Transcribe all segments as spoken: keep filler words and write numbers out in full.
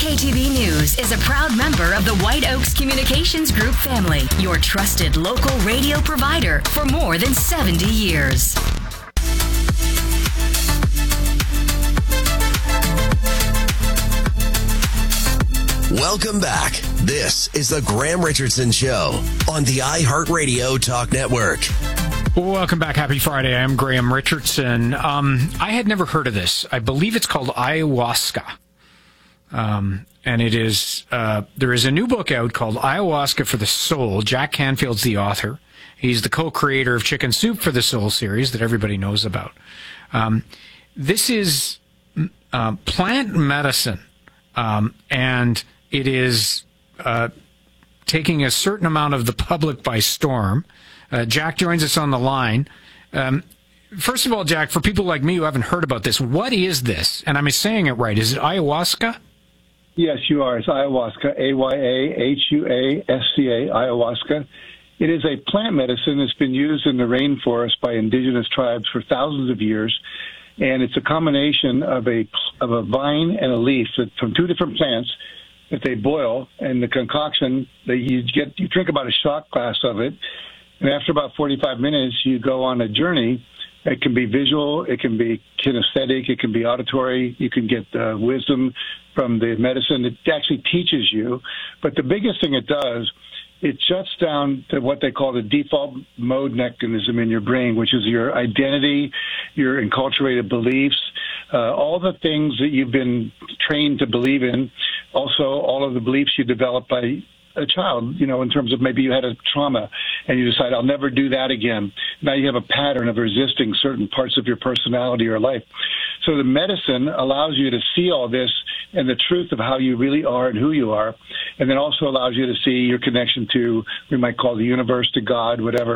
K T V News is a proud member of the White Oaks Communications Group family, your trusted local radio provider for more than seventy years. Welcome back. This is the Graham Richardson Show on the iHeartRadio Talk Network. Welcome back. Happy Friday. I'm Graham Richardson. Um, I had never heard of this. I believe it's called ayahuasca. Um, and it is, uh, there is a new book out called Ayahuasca for the Soul. Jack Canfield's the author. He's the co-creator of Chicken Soup for the Soul series that everybody knows about. Um, this is uh, plant medicine, um, and it is uh, taking a certain amount of the public by storm. Uh, Jack joins us on the line. Um, first of all, Jack, for people like me who haven't heard about this, what is this? And I'm saying it right. Is it ayahuasca? Yes, you are. It's ayahuasca, A Y A H U A S C A, ayahuasca. It is a plant medicine that's been used in the rainforest by indigenous tribes for thousands of years. And it's a combination of a of a vine and a leaf that, from two different plants that they boil. And the concoction, that you get, you drink about a shot glass of it. And after about forty-five minutes, you go on a journey. It can be visual, it can be kinesthetic, it can be auditory. You can get uh, wisdom from the medicine. It actually teaches you. But the biggest thing it does, it shuts down to what they call the default mode mechanism in your brain, which is your identity, your enculturated beliefs, uh, all the things that you've been trained to believe in. Also, all of the beliefs you develop by a child, you know, in terms of maybe you had a trauma and you decide, I'll never do that again. Now you have a pattern of resisting certain parts of your personality or life. So the medicine allows you to see all this and the truth of how you really are and who you are, and then also allows you to see your connection to, we might call the universe, to God, whatever.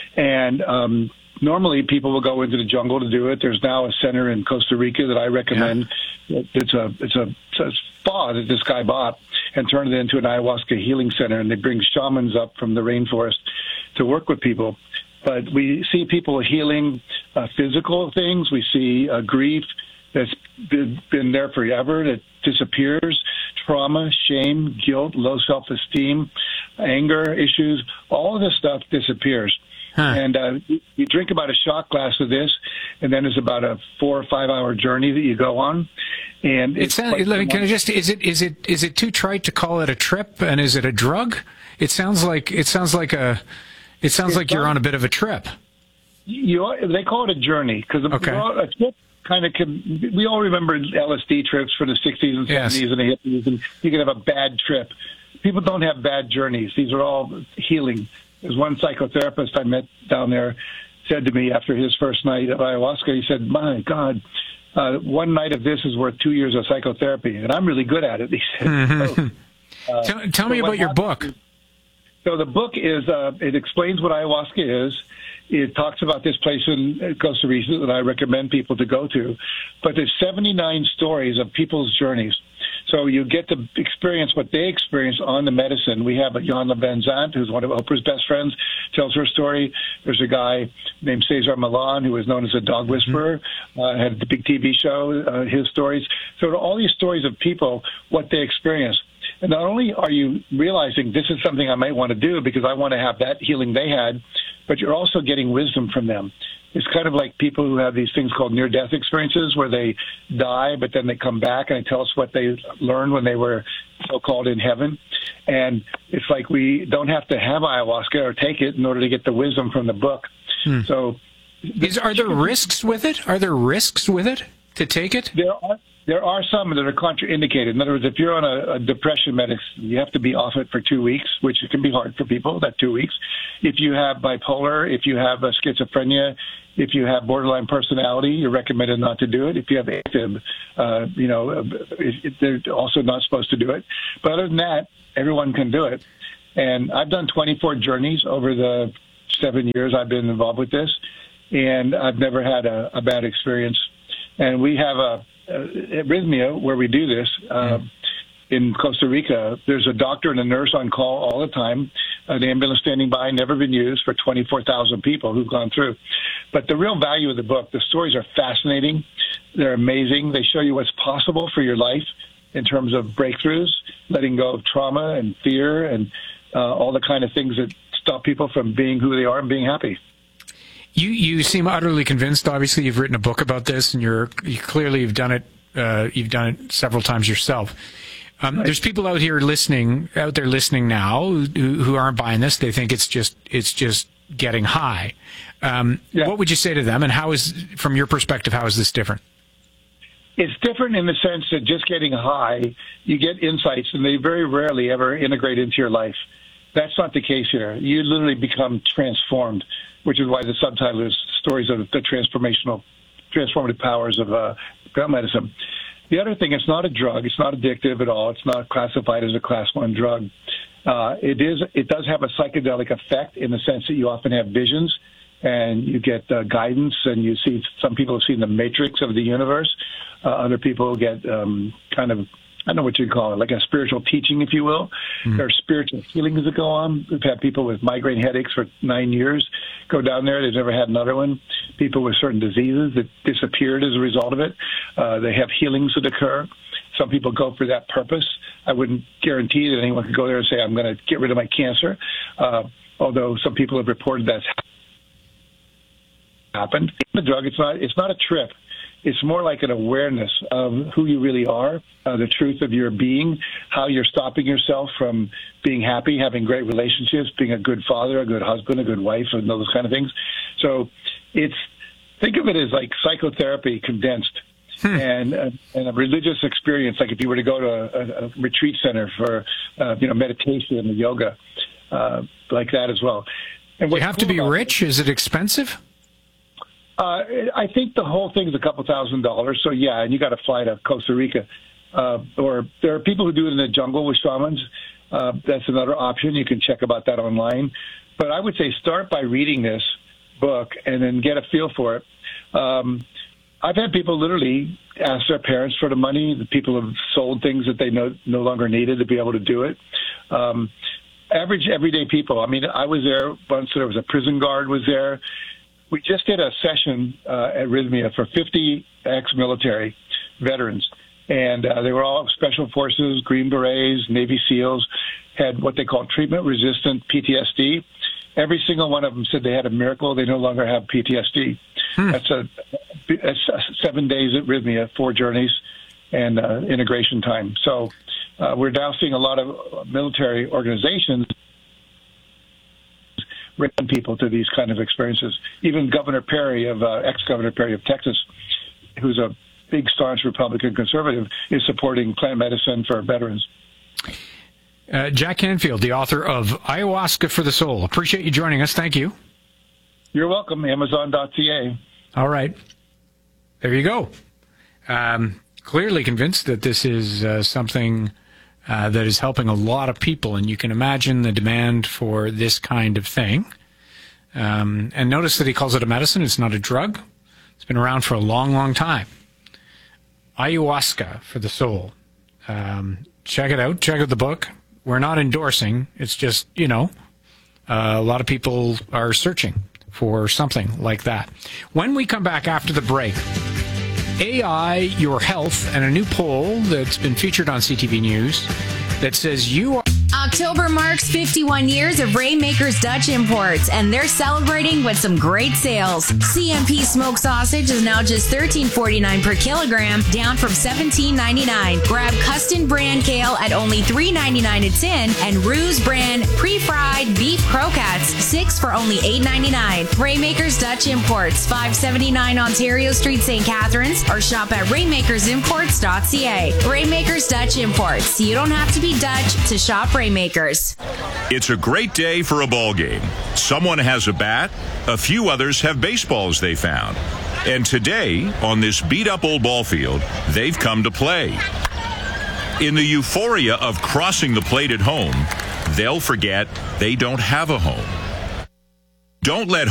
And um, normally people will go into the jungle to do it. There's now a center in Costa Rica that I recommend. Yeah. It's a it's a, it's a spa that this guy bought and turned it into an ayahuasca healing center, and they bring shamans up from the rainforest to work with people. But we see people healing uh, physical things. We see uh, grief that's been, been there forever that disappears, trauma, shame, guilt, low self-esteem, anger issues. All of this stuff disappears. Huh. And uh, you drink about a shot glass of this, and then it's about a four or five hour journey that you go on. And it's, it's like, like, can I just is it is it is it too trite to call it a trip? And is it a drug? It sounds like it sounds like a it sounds like you're on a bit of a trip. You they call it a journey because okay. a trip kind of can. We all remember L S D trips from the sixties and seventies yes. and the hippies, and you can have a bad trip. People don't have bad journeys. These are all healing. There's one psychotherapist I met down there said to me after his first night of ayahuasca, he said, my God, uh, one night of this is worth two years of psychotherapy, and I'm really good at it. He said, mm-hmm. so, uh, tell, tell me so about your book. So the book is, uh, it explains what ayahuasca is. It talks about this place in Costa Rica that I recommend people to go to. But there's seventy-nine stories of people's journeys. So you get to experience what they experience on the medicine. We have Iyanla Vanzant, who's one of Oprah's best friends, tells her story. There's a guy named Cesar Millan, who is known as a dog whisperer, mm-hmm. uh, had the big T V show, uh, his stories. So all these stories of people, what they experience. And not only are you realizing this is something I might want to do because I want to have that healing they had, but you're also getting wisdom from them. It's kind of like people who have these things called near-death experiences where they die, but then they come back and they tell us what they learned when they were so-called in heaven. And it's like we don't have to have ayahuasca or take it in order to get the wisdom from the book. Hmm. So, Is, are there risks with it? Are there risks with it to take it? There are. There are some that are contraindicated. In other words, if you're on a, a depression medicine, you have to be off it for two weeks, which can be hard for people, that two weeks. If you have bipolar, if you have a schizophrenia, if you have borderline personality, you're recommended not to do it. If you have AFib, uh, you know, they're also not supposed to do it. But other than that, everyone can do it. And I've done twenty-four journeys over the seven years I've been involved with this, and I've never had a, a bad experience. And we have a Uh, at Rhythmia, where we do this, uh, mm. in Costa Rica, there's a doctor and a nurse on call all the time, an ambulance standing by, never been used for twenty-four thousand people who've gone through. But the real value of the book, the stories are fascinating. They're amazing. They show you what's possible for your life. in terms of breakthroughs, letting go of trauma and fear and uh, all the kind of things that stop people from being who they are and being happy. You you seem utterly convinced. Obviously, you've written a book about this, and you're you clearly you've done it. Uh, you've done it several times yourself. Um, right. There's people out here listening, out there listening now, who, who aren't buying this. They think it's just it's just getting high. Um, yeah. What would you say to them? And how is, from your perspective, how is this different? It's different in the sense that just getting high, you get insights, and they very rarely ever integrate into your life. That's not the case here. You literally become transformed, which is why the subtitle is Stories of the Transformational, Transformative Powers of uh, Plant Medicine. The other thing, it's not a drug. It's not addictive at all. It's not classified as a class one drug. Uh, it is. It does have a psychedelic effect in the sense that you often have visions and you get uh, guidance, and you see some people have seen the matrix of the universe. Uh, other people get um, kind of, I don't know what you'd call it, like a spiritual teaching, if you will. Mm-hmm. There are spiritual healings that go on. We've had people with migraine headaches for nine years go down there. They've never had another one. People with certain diseases that disappeared as a result of it. Uh, they have healings that occur. Some people go for that purpose. I wouldn't guarantee that anyone could go there and say, I'm going to get rid of my cancer, uh, although some people have reported that's happened. The drug, it's not, it's not a trip. It's more like an awareness of who you really are, uh, the truth of your being, how you're stopping yourself from being happy, having great relationships, being a good father, a good husband, a good wife, and those kind of things. So it's, think of it as like psychotherapy condensed. Hmm. And, uh, and a religious experience, like if you were to go to a, a retreat center for, uh, you know, meditation and yoga, uh, like that as well. And you have cool to be rich? It, is it expensive? Uh, I think the whole thing is a couple thousand dollars. So, yeah, and you got to fly to Costa Rica. Uh, or there are people who do it in the jungle with shamans. Uh, that's another option. You can check about that online. But I would say start by reading this book and then get a feel for it. Um, I've had people literally ask their parents for the money. The people have sold things that they no, no longer needed to be able to do it. Um, average, everyday people. I mean, I was there once. There was a prison guard was there. We just did a session uh, at Rhythmia for fifty ex-military veterans, and uh, they were all Special Forces, Green Berets, Navy SEALs, had what they call treatment-resistant P T S D. Every single one of them said they had a miracle. They no longer have P T S D. Hmm. That's, a, that's a seven days at Rhythmia, four journeys, and uh, integration time. So uh, we're now seeing a lot of military organizations bring people to these kind of experiences. Even Governor Perry of uh, ex-Governor Perry of Texas, who's a big, staunch Republican conservative, is supporting plant medicine for veterans. Uh, Jack Canfield, the author of Ayahuasca for the Soul. Appreciate you joining us. Thank you. You're welcome. Amazon dot C A. All right. There you go. Um, clearly convinced that this is uh, something uh, that is helping a lot of people, and you can imagine the demand for this kind of thing. Um, and notice that he calls it a medicine. It's not a drug. It's been around for a long, long time. Ayahuasca for the Soul. Um, check it out. Check out the book. We're not endorsing. It's just, you know, uh, a lot of people are searching for something like that. When we come back after the break, A I, your health, and a new poll that's been featured on C T V News that says you are... October marks fifty-one years of Rainmakers Dutch Imports, and they're celebrating with some great sales. C M P smoked sausage is now just thirteen forty-nine per kilogram, down from seventeen ninety-nine. Grab Custom brand kale at only three ninety-nine a tin, and Ruse brand pre-fried beef croquettes, six for only eight ninety-nine. Rainmakers Dutch Imports, five seventy-nine Ontario Street, Saint Catharines, or shop at rainmakers imports dot c a. Rainmakers Dutch Imports. You don't have to be Dutch to shop Rainmakers. It's a great day for a ball game. Someone has a bat, a few others have baseballs they found. And today, on this beat-up old ball field, they've come to play. In the euphoria of crossing the plate at home, they'll forget they don't have a home. Don't let